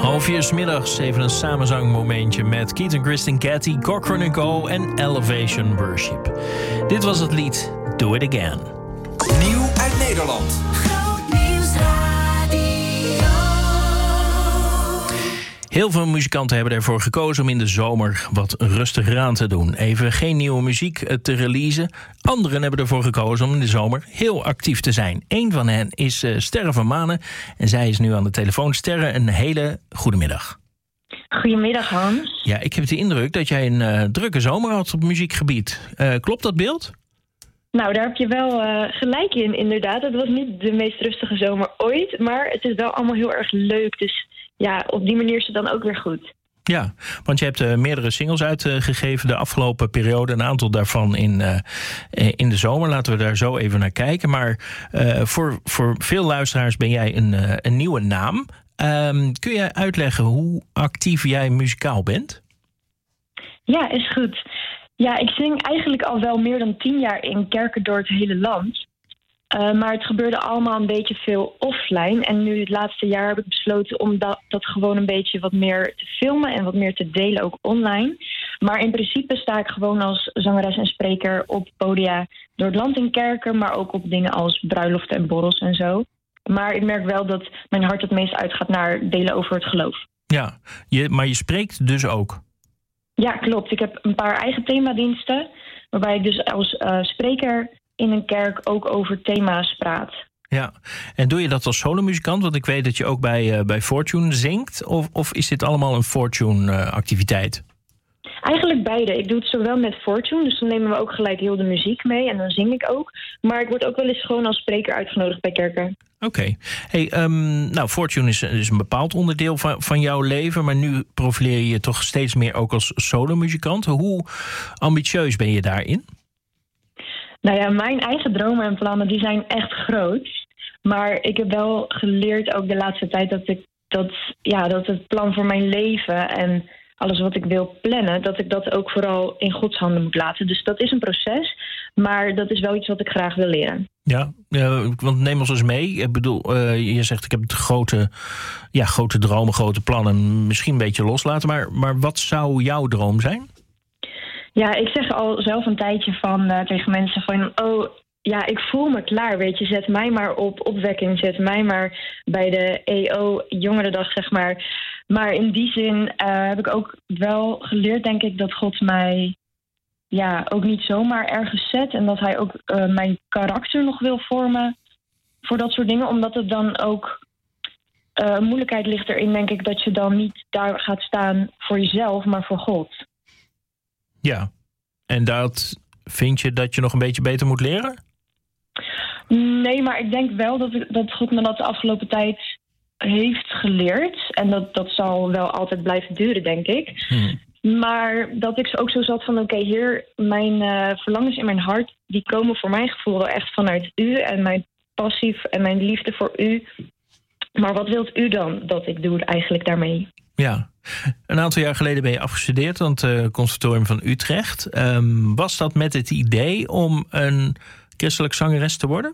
Middags even een samenzangmomentje met Keith & Kristen Getty, Cochran & Co. en Elevation Worship. Dit was het lied Do It Again. Nieuw uit Nederland. Heel veel muzikanten hebben ervoor gekozen om in de zomer wat rustiger aan te doen. Even geen nieuwe muziek te releasen. Anderen hebben ervoor gekozen om in de zomer heel actief te zijn. Eén van hen is Sterre van Manen en zij is nu aan de telefoon. Sterre, een hele goede middag. Goedemiddag, Hans. Ja, ik heb de indruk dat jij een drukke zomer had op muziekgebied. Klopt dat beeld? Nou, daar heb je wel gelijk in, inderdaad. Het was niet de meest rustige zomer ooit, maar het is wel allemaal heel erg leuk. Dus ja, op die manier is het dan ook weer goed. Ja, want je hebt meerdere singles uitgegeven de afgelopen periode. Een aantal daarvan in de zomer. Laten we daar zo even naar kijken. Maar voor veel luisteraars ben jij een nieuwe naam. Kun jij uitleggen hoe actief jij muzikaal bent? Ja, is goed. Ja, ik zing eigenlijk al wel meer dan 10 jaar in kerken door het hele land. Maar het gebeurde allemaal een beetje veel offline. En nu het laatste jaar heb ik besloten om dat gewoon een beetje wat meer te filmen en wat meer te delen, ook online. Maar in principe sta ik gewoon als zangeres en spreker op podia door het land in kerken, maar ook op dingen als bruiloften en borrels en zo. Maar ik merk wel dat mijn hart het meest uitgaat naar delen over het geloof. Ja, maar je spreekt dus ook? Ja, klopt. Ik heb een paar eigen themadiensten, waarbij ik dus als spreker in een kerk ook over thema's praat. Ja, en doe je dat als solomuzikant? Want ik weet dat je ook bij Fortune zingt. Of is dit allemaal een Fortune-activiteit? Eigenlijk beide. Ik doe het zowel met Fortune, dus dan nemen we ook gelijk heel de muziek mee en dan zing ik ook. Maar ik word ook wel eens gewoon als spreker uitgenodigd bij kerken. Oké. Hey, nou, Fortune is een bepaald onderdeel van jouw leven, maar nu profileer je je toch steeds meer ook als solomuzikant. Hoe ambitieus ben je daarin? Nou ja, mijn eigen dromen en plannen die zijn echt groot. Maar ik heb wel geleerd ook de laatste tijd dat het plan voor mijn leven en alles wat ik wil plannen, dat ik dat ook vooral in Gods handen moet laten. Dus dat is een proces, maar dat is wel iets wat ik graag wil leren. Ja, want neem ons eens mee. Ik bedoel, je zegt ik heb grote dromen, grote plannen, misschien een beetje loslaten. Maar wat zou jouw droom zijn? Ja, ik zeg al zelf een tijdje tegen mensen van, ja, ik voel me klaar, weet je. Zet mij maar op opwekking, zet mij maar bij de EO Jongerendag, zeg maar. Maar in die zin heb ik ook wel geleerd, denk ik, dat God mij ook niet zomaar ergens zet. En dat hij ook mijn karakter nog wil vormen voor dat soort dingen. Omdat het dan ook moeilijkheid ligt erin, denk ik, dat je dan niet daar gaat staan voor jezelf, maar voor God. Ja, en dat vind je dat je nog een beetje beter moet leren? Nee, maar ik denk wel dat God me dat de afgelopen tijd heeft geleerd. En dat zal wel altijd blijven duren, denk ik. Maar dat ik ook zo zat van, oké, Heer, mijn verlangens in mijn hart, die komen voor mijn gevoel wel echt vanuit u en mijn passie en mijn liefde voor u. Maar wat wilt u dan dat ik doe eigenlijk daarmee? Ja, een aantal jaar geleden ben je afgestudeerd aan het Conservatorium van Utrecht. Was dat met het idee om een christelijk zangeres te worden?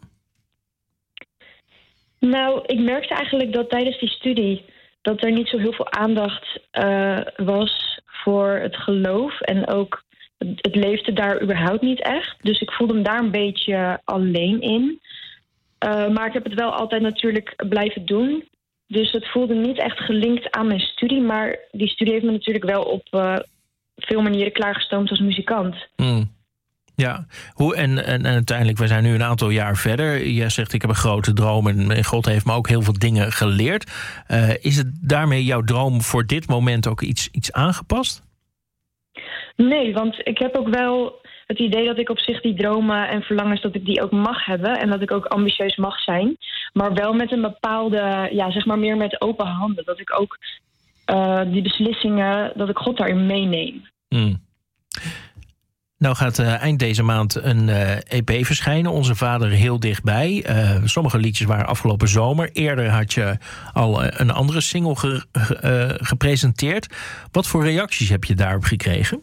Nou, ik merkte eigenlijk dat tijdens die studie dat er niet zo heel veel aandacht was voor het geloof. En ook het leefde daar überhaupt niet echt. Dus ik voelde me daar een beetje alleen in. Maar ik heb het wel altijd natuurlijk blijven doen. Dus het voelde niet echt gelinkt aan mijn studie. Maar die studie heeft me natuurlijk wel op veel manieren klaargestoomd als muzikant. Ja, en uiteindelijk, we zijn nu een aantal jaar verder. Jij zegt, ik heb een grote droom en God heeft me ook heel veel dingen geleerd. Is het daarmee jouw droom voor dit moment ook iets aangepast? Nee, want ik heb ook wel het idee dat ik op zich die dromen en verlangens, dat ik die ook mag hebben. En dat ik ook ambitieus mag zijn. Maar wel met een bepaalde, zeg maar meer met open handen. Dat ik ook die beslissingen, dat ik God daarin meeneem. Nou gaat eind deze maand een EP verschijnen. Onze Vader heel dichtbij. Sommige liedjes waren afgelopen zomer. Eerder had je al een andere single gepresenteerd. Wat voor reacties heb je daarop gekregen?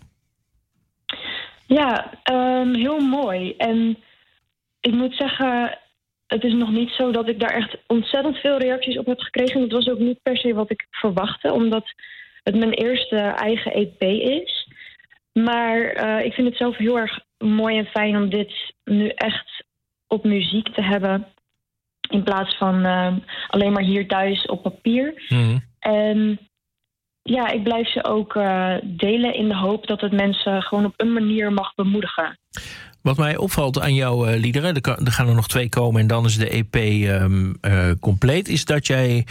Ja, heel mooi. En ik moet zeggen, het is nog niet zo dat ik daar echt ontzettend veel reacties op heb gekregen. Het was ook niet per se wat ik verwachtte, omdat het mijn eerste eigen EP is. Maar ik vind het zelf heel erg mooi en fijn om dit nu echt op muziek te hebben, in plaats van alleen maar hier thuis op papier. Mm. En ja, ik blijf ze ook delen in de hoop dat het mensen gewoon op een manier mag bemoedigen. Wat mij opvalt aan jouw liederen, er gaan er nog 2 komen en dan is de EP compleet, is dat jij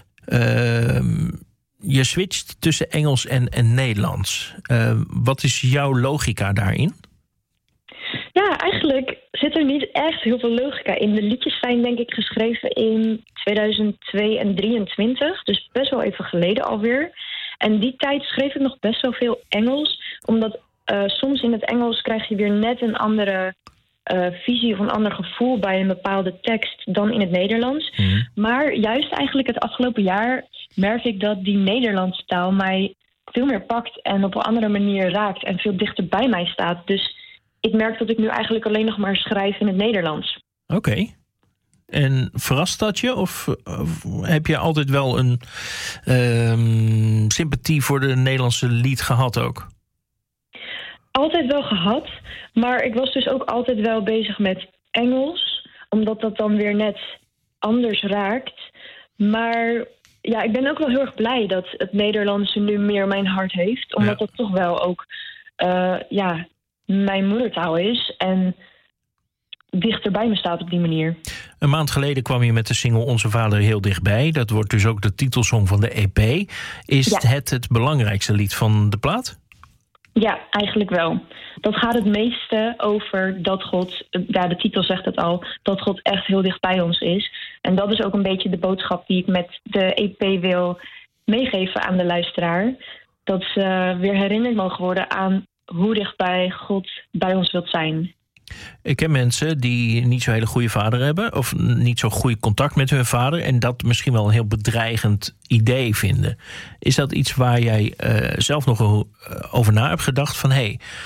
je switcht tussen Engels en Nederlands. Wat is jouw logica daarin? Ja, eigenlijk zit er niet echt heel veel logica in. De liedjes zijn denk ik geschreven in 2002 en 2023, dus best wel even geleden alweer. En die tijd schreef ik nog best wel veel Engels, omdat soms in het Engels krijg je weer net een andere visie of een ander gevoel bij een bepaalde tekst dan in het Nederlands. Mm. Maar juist eigenlijk het afgelopen jaar merk ik dat die Nederlandse taal mij veel meer pakt en op een andere manier raakt en veel dichter bij mij staat. Dus ik merk dat ik nu eigenlijk alleen nog maar schrijf in het Nederlands. Oké. En verrast dat je? Of heb je altijd wel een sympathie voor de Nederlandse lied gehad ook? Altijd wel gehad, maar ik was dus ook altijd wel bezig met Engels, omdat dat dan weer net anders raakt. Maar ja, ik ben ook wel heel erg blij dat het Nederlandse nu meer mijn hart heeft, omdat dat toch wel ook mijn moedertaal is en dichter bij me staat op die manier. Een maand geleden kwam je met de single Onze Vader heel dichtbij. Dat wordt dus ook de titelsong van de EP. Is het belangrijkste lied van de plaat? Ja, eigenlijk wel. Dat gaat het meeste over dat God, de titel zegt het al, dat God echt heel dicht bij ons is. En dat is ook een beetje de boodschap die ik met de EP wil meegeven aan de luisteraar. Dat ze weer herinnerd mogen worden aan hoe dichtbij God bij ons wilt zijn. Ik ken mensen die niet zo'n hele goede vader hebben, of niet zo goed contact met hun vader, en dat misschien wel een heel bedreigend idee vinden. Is dat iets waar jij zelf nog over na hebt gedacht? Van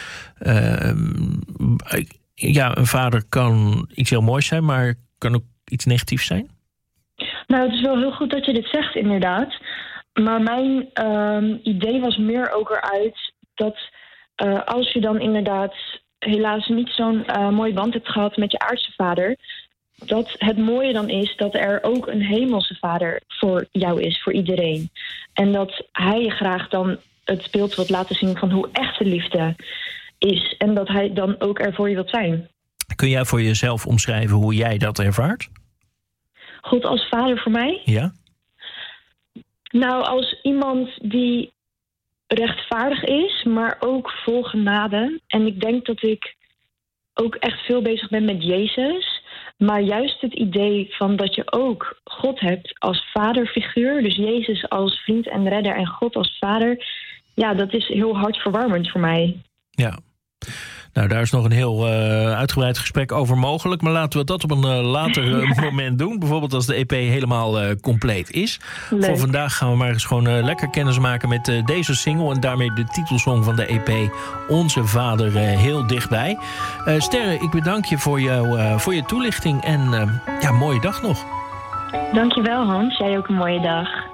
een vader kan iets heel moois zijn, maar kan ook iets negatiefs zijn? Nou, het is wel heel goed dat je dit zegt, inderdaad. Maar mijn idee was meer ook eruit dat als je dan inderdaad helaas niet zo'n mooie band hebt gehad met je aardse vader, dat het mooie dan is dat er ook een hemelse vader voor jou is, voor iedereen. En dat hij je graag dan het beeld wilt laten zien van hoe echte liefde is. En dat hij dan ook er voor je wilt zijn. Kun jij voor jezelf omschrijven hoe jij dat ervaart? God als vader voor mij? Ja. Nou, als iemand die rechtvaardig is, maar ook vol genade. En ik denk dat ik ook echt veel bezig ben met Jezus. Maar juist het idee van dat je ook God hebt als vaderfiguur, dus Jezus als vriend en redder en God als vader, ja, dat is heel hartverwarmend voor mij. Ja. Nou, daar is nog een heel uitgebreid gesprek over mogelijk. Maar laten we dat op een later moment doen. Bijvoorbeeld als de EP helemaal compleet is. Leuk. Voor vandaag gaan we maar eens gewoon lekker kennis maken met deze single. En daarmee de titelsong van de EP Onze Vader heel dichtbij. Sterre, ik bedank je voor je toelichting. En mooie dag nog. Dankjewel, Hans. Jij ook een mooie dag.